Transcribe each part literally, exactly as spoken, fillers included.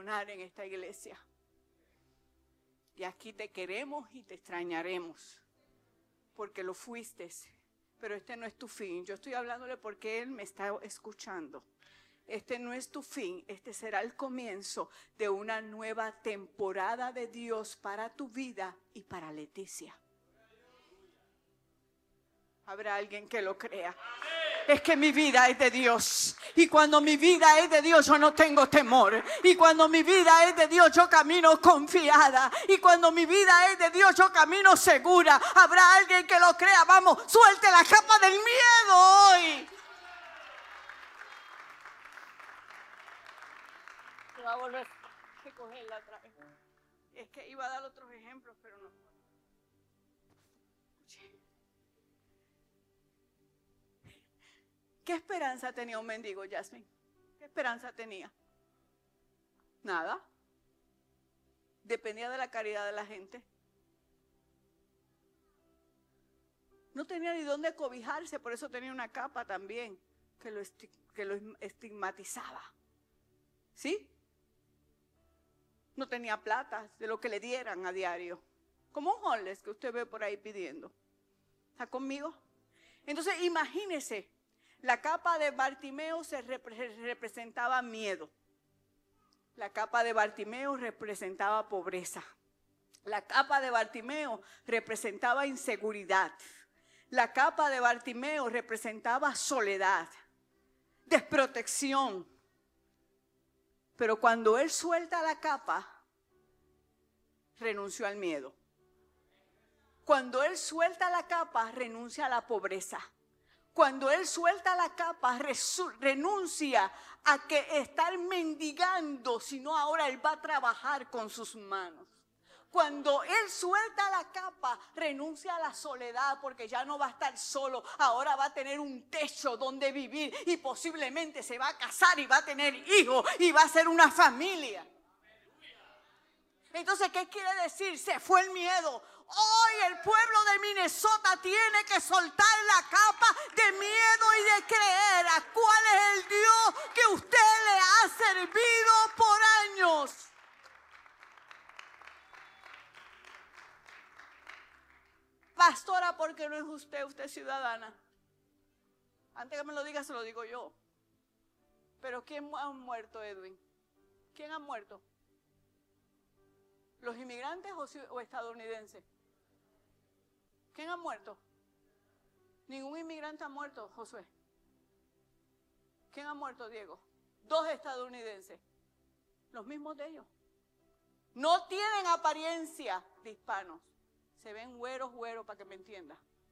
funcionar en esta iglesia. Y aquí te queremos y te extrañaremos, porque lo fuiste. Pero este no es tu fin. Yo estoy hablándole porque Él me está escuchando. Este no es tu fin. Este será el comienzo de una nueva temporada de Dios para tu vida y para Leticia. Habrá alguien que lo crea. Es que mi vida es de Dios. Y cuando mi vida es de Dios, yo no tengo temor. Y cuando mi vida es de Dios, yo camino confiada. Y cuando mi vida es de Dios, yo camino segura. Habrá alguien que lo crea. Vamos, suelte la capa del miedo hoy. Voy a volver a recogerla otra vez. Es que iba a dar otros ejemplos, pero no. ¿Qué esperanza tenía un mendigo, Jasmine? ¿Qué esperanza tenía? Nada. Dependía de la caridad de la gente. No tenía ni dónde cobijarse, por eso tenía una capa también que lo, esti- que lo estigmatizaba. ¿Sí? No tenía plata de lo que le dieran a diario. Como un homeless que usted ve por ahí pidiendo. ¿Está conmigo? Entonces imagínese. La capa de Bartimeo se repre- representaba miedo. La capa de Bartimeo representaba pobreza. La capa de Bartimeo representaba inseguridad. La capa de Bartimeo representaba soledad, desprotección. Pero cuando él suelta la capa, renunció al miedo. Cuando él suelta la capa, renuncia a la pobreza. Cuando él suelta la capa, renuncia a que estar mendigando, sino ahora él va a trabajar con sus manos. Cuando él suelta la capa, renuncia a la soledad, porque ya no va a estar solo. Ahora va a tener un techo donde vivir y posiblemente se va a casar y va a tener hijos y va a ser una familia. Entonces, ¿qué quiere decir? Se fue el miedo. Hoy el pueblo de Minnesota tiene que soltar la capa de miedo y de creer a cuál es el Dios que usted le ha servido por años. Pastora, ¿por qué no es usted? Usted es ciudadana. Antes que me lo diga, se lo digo yo. Pero ¿quién ha muerto, Edwin? ¿Quién ha muerto? ¿Los inmigrantes o, o estadounidenses? ¿Quién ha muerto? Ningún inmigrante ha muerto, Josué. ¿Quién ha muerto, Diego? Dos estadounidenses. Los mismos de ellos. No tienen apariencia de hispanos. Se ven güeros, güeros, para que me entienda.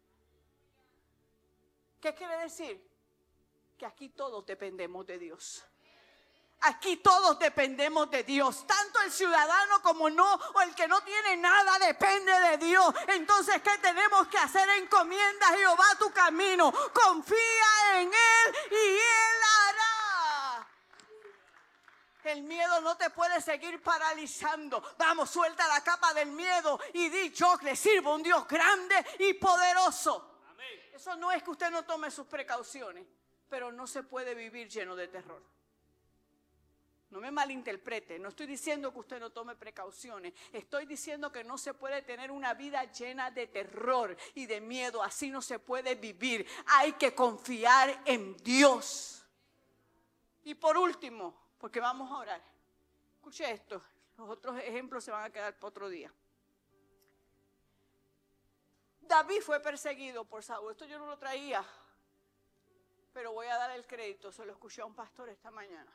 ¿Qué quiere decir? Que aquí todos dependemos de Dios. Aquí todos dependemos de Dios. Tanto el ciudadano como no, o el que no tiene nada, depende de Dios. Entonces, ¿qué tenemos que hacer? Encomienda a Jehová tu camino. Confía en Él y Él hará. El miedo no te puede seguir paralizando. Vamos, suelta la capa del miedo y di: yo le sirvo a un Dios grande y poderoso. Amén. Eso no es que usted no tome sus precauciones, pero no se puede vivir lleno de terror. No me malinterprete, no estoy diciendo que usted no tome precauciones, estoy diciendo que no se puede tener una vida llena de terror y de miedo, así no se puede vivir. Hay que confiar en Dios. Y por último, porque vamos a orar, escuche esto, los otros ejemplos se van a quedar para otro día. David fue perseguido por Saúl, esto yo no lo traía, pero voy a dar el crédito, se lo escuché a un pastor esta mañana.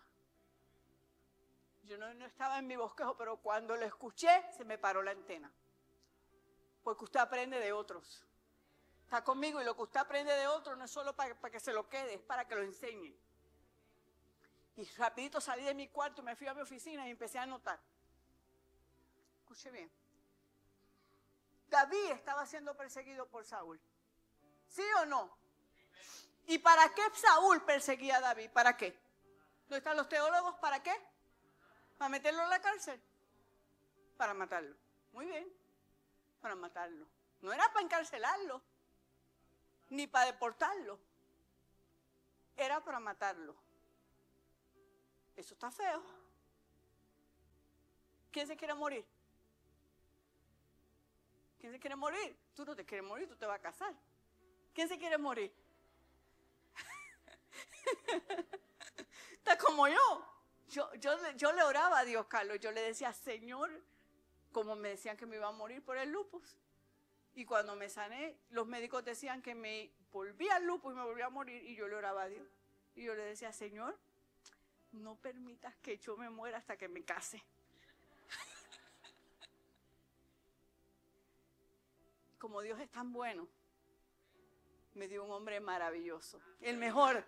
Yo no, no estaba en mi bosquejo, pero cuando lo escuché, se me paró la antena. Porque usted aprende de otros. Está conmigo, y lo que usted aprende de otros no es solo para, para que se lo quede, es para que lo enseñe. Y rapidito salí de mi cuarto, me fui a mi oficina y empecé a anotar. Escuche bien. David estaba siendo perseguido por Saúl. ¿Sí o no? ¿Y para qué Saúl perseguía a David? ¿Para qué? ¿Dónde están los teólogos? ¿Para qué? ¿Para meterlo en la cárcel? Para matarlo. Muy bien. Para matarlo. No era para encarcelarlo, ni para deportarlo. Era para matarlo. Eso está feo. ¿Quién se quiere morir? ¿Quién se quiere morir? Tú no te quieres morir, tú te vas a casar. ¿Quién se quiere morir? Está como yo. Yo, yo. yo le oraba a Dios, Carlos. Yo le decía, Señor, como me decían que me iba a morir por el lupus. Y cuando me sané, los médicos decían que me volvía al lupus y me volvía a morir. Y yo le oraba a Dios. Y yo le decía, Señor, no permitas que yo me muera hasta que me case. Como Dios es tan bueno, me dio un hombre maravilloso, el mejor.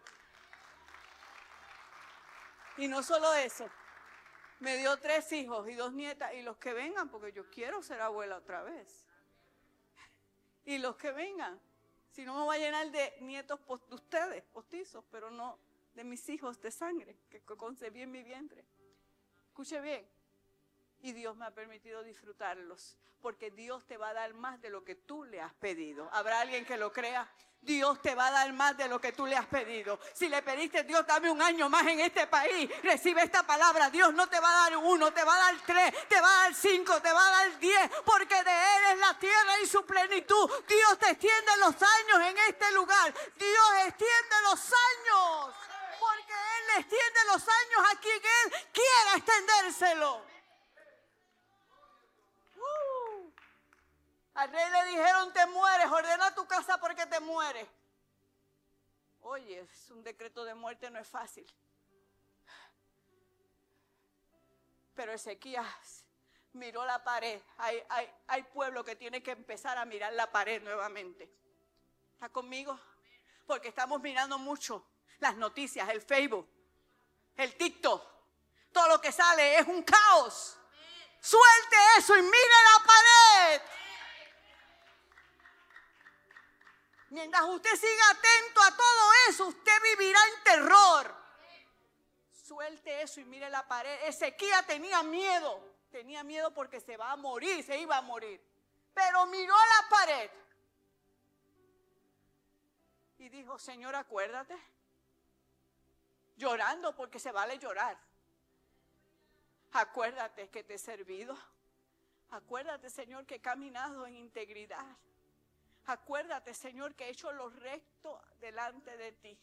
Y no solo eso, me dio tres hijos y dos nietas, y los que vengan, porque yo quiero ser abuela otra vez. Y los que vengan, si no me voy a llenar de nietos de ustedes, postizos, pero no de mis hijos de sangre, que concebí en mi vientre. Escuche bien. Y Dios me ha permitido disfrutarlos, porque Dios te va a dar más de lo que tú le has pedido. ¿Habrá alguien que lo crea? Dios te va a dar más de lo que tú le has pedido. Si le pediste, Dios, dame un año más en este país, recibe esta palabra. Dios no te va a dar uno, te va a dar tres, te va a dar cinco, te va a dar diez, porque de Él es la tierra y su plenitud. Dios te extiende los años en este lugar. Dios extiende los años, porque Él le extiende los años a quien Él quiera extendérselo. Al rey le dijeron, te mueres, ordena tu casa porque te mueres. Oye, es un decreto de muerte, no es fácil. Pero Ezequías miró la pared. Hay, hay, hay pueblo que tiene que empezar a mirar la pared nuevamente. ¿Está conmigo? Porque estamos mirando mucho las noticias, el Facebook, el TikTok. Todo lo que sale es un caos. Suelte eso y mire la pared. Mientras usted siga atento a todo eso, usted vivirá en terror. Suelte eso y mire la pared. Ezequías tenía miedo. Tenía miedo porque se va a morir, se iba a morir. Pero miró la pared y dijo, Señor, acuérdate. Llorando, porque se vale llorar. Acuérdate que te he servido. Acuérdate, Señor, que he caminado en integridad. Acuérdate, Señor, que he hecho lo recto delante de ti.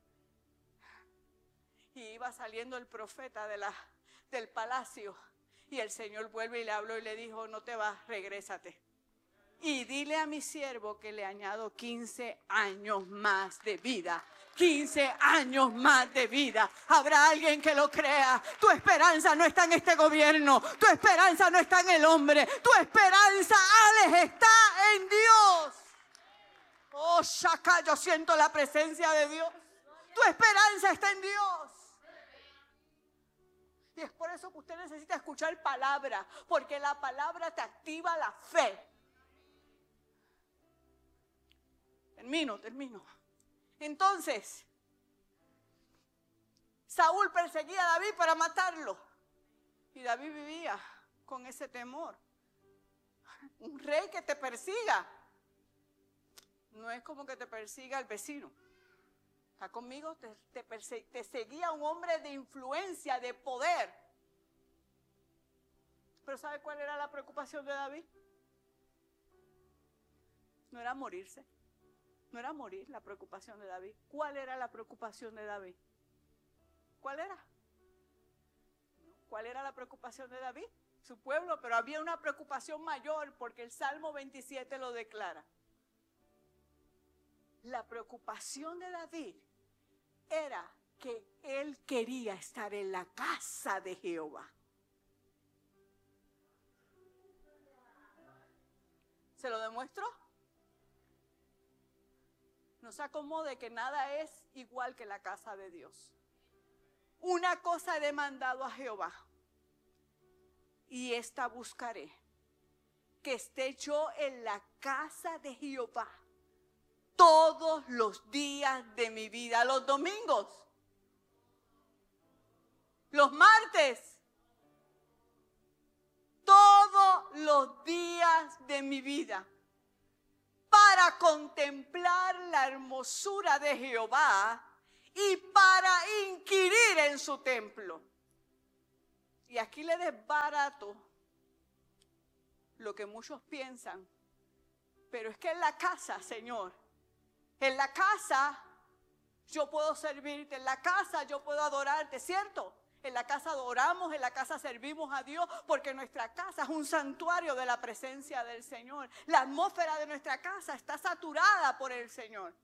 Y iba saliendo el profeta de la, del palacio. Y el Señor vuelve y le habló y le dijo, no te vas, regrésate. Y dile a mi siervo que le añado quince años más de vida. quince años más de vida. Habrá alguien que lo crea. Tu esperanza no está en este gobierno. Tu esperanza no está en el hombre. Tu esperanza, Alex, está en Dios. Oh, Shaka, yo siento la presencia de Dios. Tu esperanza está en Dios. Y es por eso que usted necesita escuchar palabra, porque la palabra te activa la fe. Termino, termino. Entonces, Saúl perseguía a David para matarlo. Y David vivía con ese temor. Un rey que te persiga no es como que te persiga el vecino. ¿Está conmigo? Te, te, perse- te seguía un hombre de influencia, de poder. Pero ¿sabe cuál era la preocupación de David? No era morirse. No era morir la preocupación de David. ¿Cuál era la preocupación de David? ¿Cuál era? ¿Cuál era la preocupación de David? Su pueblo, pero había una preocupación mayor porque el Salmo veintisiete lo declara. La preocupación de David era que él quería estar en la casa de Jehová. ¿Se lo demuestro? No se acomode que nada es igual que la casa de Dios. Una cosa he demandado a Jehová, y esta buscaré, que esté yo en la casa de Jehová todos los días de mi vida. Los domingos, los martes, todos los días de mi vida, para contemplar la hermosura de Jehová y para inquirir en su templo. Y aquí le desbarato lo que muchos piensan. Pero es que en la casa, Señor, en la casa yo puedo servirte, en la casa yo puedo adorarte, ¿cierto? En la casa adoramos, en la casa servimos a Dios, porque nuestra casa es un santuario de la presencia del Señor. La atmósfera de nuestra casa está saturada por el Señor.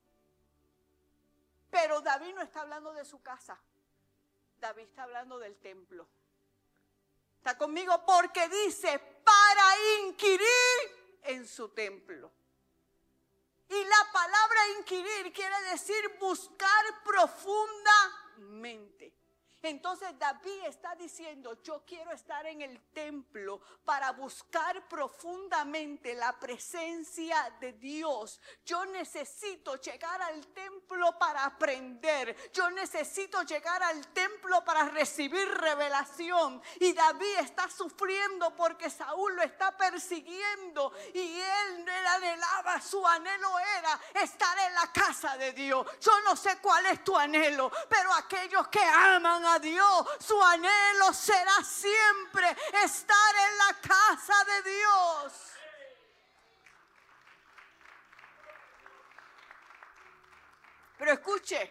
Pero David no está hablando de su casa. David está hablando del templo. ¿Está conmigo? Porque dice, para inquirir en su templo. Y la palabra inquirir quiere decir buscar profundamente. Entonces David está diciendo, yo quiero estar en el templo para buscar profundamente la presencia de Dios. Yo necesito llegar al templo para aprender. Yo necesito llegar al templo para recibir revelación. Y David está sufriendo porque Saúl lo está persiguiendo. Y él, él anhelaba, su anhelo era estar en la casa de Dios. Yo no sé cuál es tu anhelo, pero aquellos que aman a Dios, su anhelo será siempre estar en la casa de Dios. Pero escuche,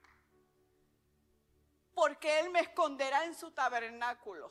porque Él me esconderá en su tabernáculo.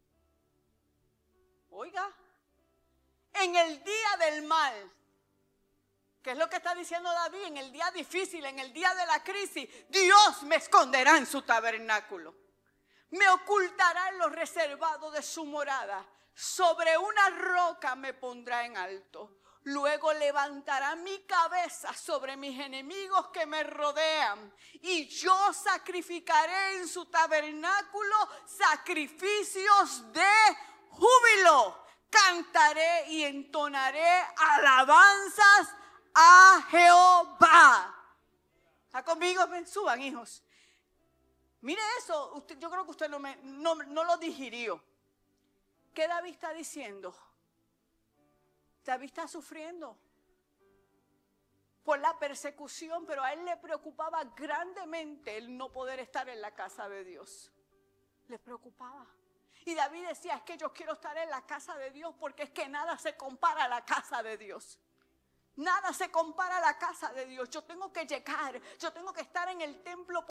Oiga, en el día del mal. ¿Qué es lo que está diciendo David? En el día difícil, en el día de la crisis, Dios me esconderá en su tabernáculo. Me ocultará en lo reservado de su morada. Sobre una roca me pondrá en alto. Luego levantará mi cabeza sobre mis enemigos que me rodean. Y yo sacrificaré en su tabernáculo sacrificios de júbilo. Cantaré y entonaré alabanzas a Jehová. ¿Está conmigo? Suban, hijos. Mire eso, usted, yo creo que usted no, me, no, no lo digirió. ¿Qué David está diciendo? David está sufriendo por la persecución, pero a él le preocupaba grandemente el no poder estar en la casa de Dios. Le preocupaba. Y David decía, es que yo quiero estar en la casa de Dios porque es que nada se compara a la casa de Dios. Nada se compara a la casa de Dios. Yo tengo que llegar, yo tengo que estar en el templo.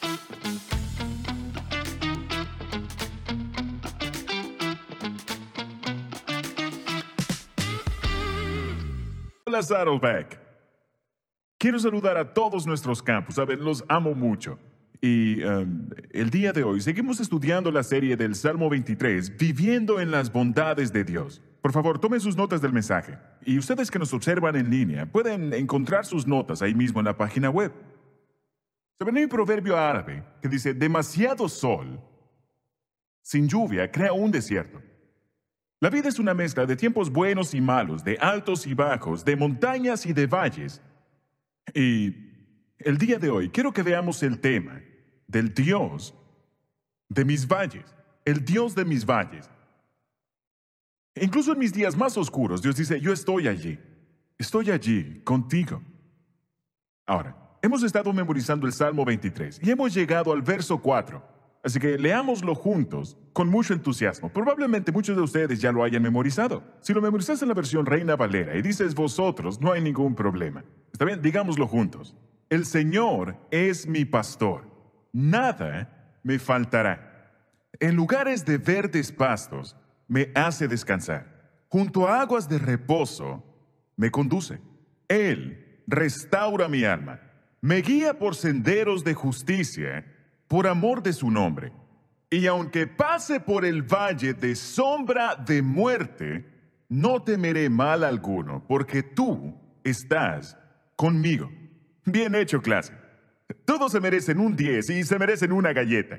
Hola, Saddleback. Quiero saludar a todos nuestros campus. A ver, los amo mucho. Y um, el día de hoy seguimos estudiando la serie del Salmo veintitrés, Viviendo en las bondades de Dios. Por favor, tomen sus notas del mensaje. Y ustedes que nos observan en línea pueden encontrar sus notas ahí mismo en la página web. ¿Saben? Hay un proverbio árabe que dice, demasiado sol sin lluvia crea un desierto. La vida es una mezcla de tiempos buenos y malos, de altos y bajos, de montañas y de valles. Y el día de hoy quiero que veamos el tema del Dios de mis valles, el Dios de mis valles. Incluso en mis días más oscuros, Dios dice, yo estoy allí, estoy allí contigo. Ahora, hemos estado memorizando el Salmo veintitrés y hemos llegado al verso cuatro. Así que leámoslo juntos con mucho entusiasmo. Probablemente muchos de ustedes ya lo hayan memorizado. Si lo memorizas en la versión Reina Valera y dices vosotros, no hay ningún problema. ¿Está bien? Digámoslo juntos. El Señor es mi pastor. Nada me faltará. En lugares de verdes pastos me hace descansar. Junto a aguas de reposo me conduce. Él restaura mi alma. Me guía por senderos de justicia por amor de su nombre. Y aunque pase por el valle de sombra de muerte, no temeré mal alguno, porque tú estás conmigo. Bien hecho, clase. Todos se merecen un diez y se merecen una galleta.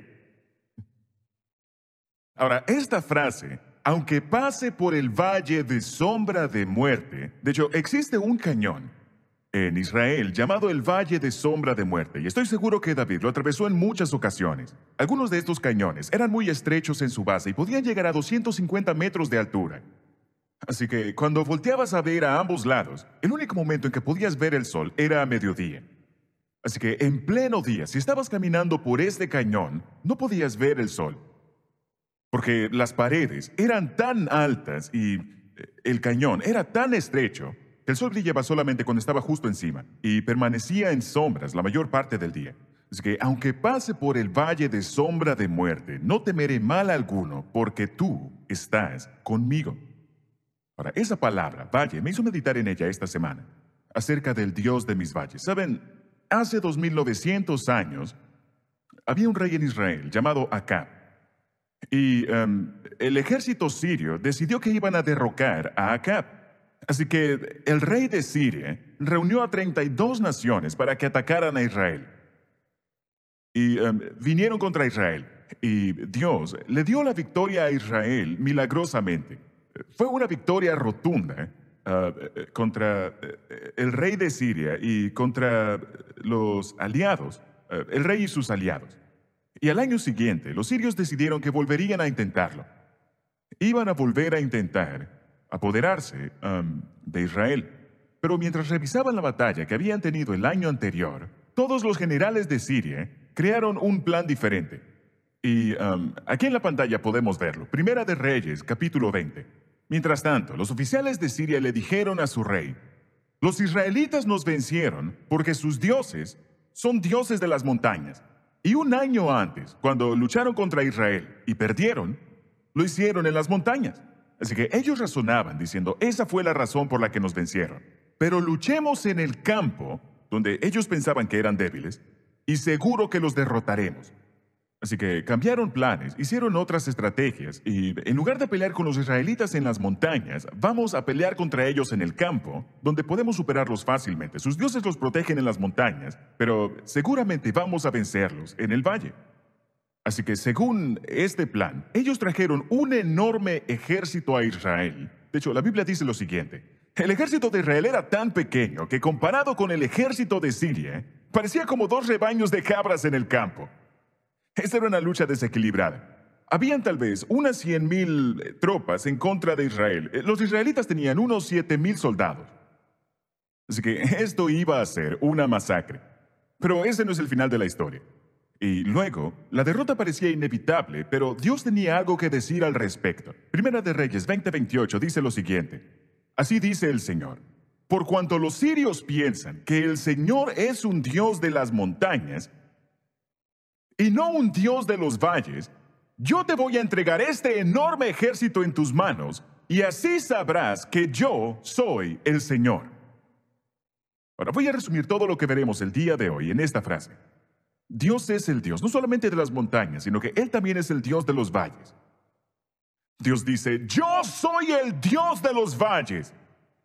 Ahora, esta frase, aunque pase por el valle de sombra de muerte, de hecho, existe un cañón en Israel llamado el Valle de Sombra de Muerte, y estoy seguro que David lo atravesó en muchas ocasiones. Algunos de estos cañones eran muy estrechos en su base y podían llegar a doscientos cincuenta metros de altura. Así que cuando volteabas a ver a ambos lados, el único momento en que podías ver el sol era a mediodía. Así que en pleno día, si estabas caminando por este cañón, no podías ver el sol, porque las paredes eran tan altas y el cañón era tan estrecho que el sol brillaba solamente cuando estaba justo encima y permanecía en sombras la mayor parte del día. Así que aunque pase por el valle de sombra de muerte, no temeré mal alguno, porque tú estás conmigo. Ahora, esa palabra, valle, me hizo meditar en ella esta semana, acerca del Dios de mis valles. Saben, hace dos mil novecientos años, había un rey en Israel llamado Acab. Y um, el ejército sirio decidió que iban a derrocar a Acab. Así que el rey de Siria reunió a treinta y dos naciones para que atacaran a Israel. Y um, vinieron contra Israel. Y Dios le dio la victoria a Israel milagrosamente. Fue una victoria rotunda uh, contra uh, el rey de Siria y contra los aliados, uh, el rey y sus aliados. Y al año siguiente, los sirios decidieron que volverían a intentarlo. Iban a volver a intentar apoderarse um, de Israel. Pero mientras revisaban la batalla que habían tenido el año anterior, todos los generales de Siria crearon un plan diferente. Y um, aquí en la pantalla podemos verlo. Primera de Reyes, capítulo veinte. Mientras tanto, los oficiales de Siria le dijeron a su rey: los israelitas nos vencieron porque sus dioses son dioses de las montañas. Y un año antes, cuando lucharon contra Israel y perdieron, lo hicieron en las montañas. Así que ellos razonaban diciendo, esa fue la razón por la que nos vencieron. Pero luchemos en el campo, donde ellos pensaban que eran débiles, y seguro que los derrotaremos. Así que cambiaron planes, hicieron otras estrategias, y en lugar de pelear con los israelitas en las montañas, vamos a pelear contra ellos en el campo, donde podemos superarlos fácilmente. Sus dioses los protegen en las montañas, pero seguramente vamos a vencerlos en el valle. Así que según este plan, ellos trajeron un enorme ejército a Israel. De hecho, la Biblia dice lo siguiente: el ejército de Israel era tan pequeño que comparado con el ejército de Siria, parecía como dos rebaños de cabras en el campo. Esta era una lucha desequilibrada. Habían tal vez unas cien mil tropas en contra de Israel. Los israelitas tenían unos siete mil soldados. Así que esto iba a ser una masacre. Pero ese no es el final de la historia. Y luego, la derrota parecía inevitable, pero Dios tenía algo que decir al respecto. Primera de Reyes veinte veintiocho dice lo siguiente: así dice el Señor: por cuanto los sirios piensan que el Señor es un Dios de las montañas y no un Dios de los valles, yo te voy a entregar este enorme ejército en tus manos, y así sabrás que yo soy el Señor. Ahora voy a resumir todo lo que veremos el día de hoy en esta frase. Dios es el Dios, no solamente de las montañas, sino que Él también es el Dios de los valles. Dios dice, yo soy el Dios de los valles.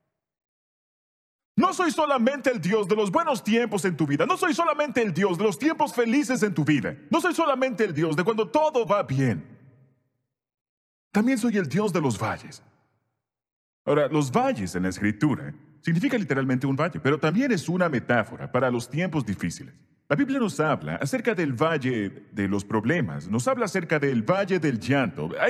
No soy solamente el Dios de los buenos tiempos en tu vida. No soy solamente el Dios de los tiempos felices en tu vida. No soy solamente el Dios de cuando todo va bien. También soy el Dios de los valles. Ahora, los valles en la Escritura significa literalmente un valle, pero también es una metáfora para los tiempos difíciles. La Biblia nos habla acerca del valle de los problemas, nos habla acerca del valle del llanto.